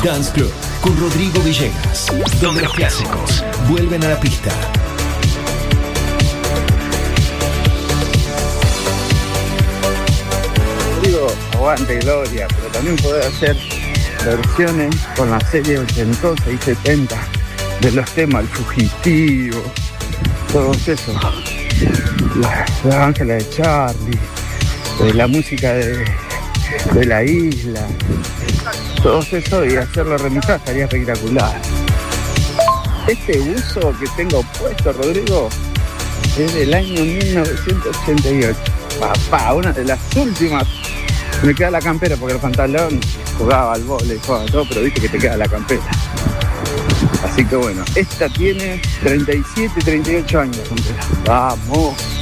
Dance Club con Rodrigo Villegas, donde los clásicos vuelven a la pista. Digo, aguante Gloria, pero también poder hacer versiones con la serie 80 y 70 de los temas, El Fugitivo, todos esos, la Ángela de Charlie, la música de La Isla, todos esos, y hacerlo remixar estaría espectacular. Este buzo que tengo puesto, Rodrigo, es del año 1988. Papá, una de las últimas. Me queda la campera porque el pantalón jugaba al vóley, jugaba todo, pero viste que te queda la campera. Así que bueno, esta tiene 37, 38 años. Vamos.